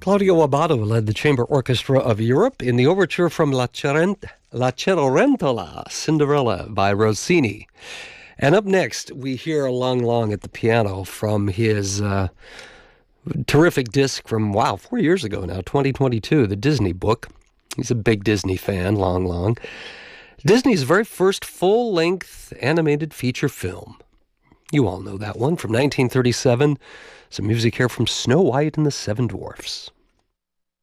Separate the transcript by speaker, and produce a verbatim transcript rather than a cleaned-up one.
Speaker 1: Claudio Abbado led the Chamber Orchestra of Europe in the overture from La, Cerent- La Cenerentola, Cinderella by Rossini. And up next, we hear Lang Lang at the piano from his uh, terrific disc from, wow, four years ago now, twenty twenty-two, the Disney book. He's a big Disney fan, Lang Lang. Disney's very first full-length animated feature film. You all know that one from nineteen thirty-seven. Some music here from Snow White and the Seven Dwarfs.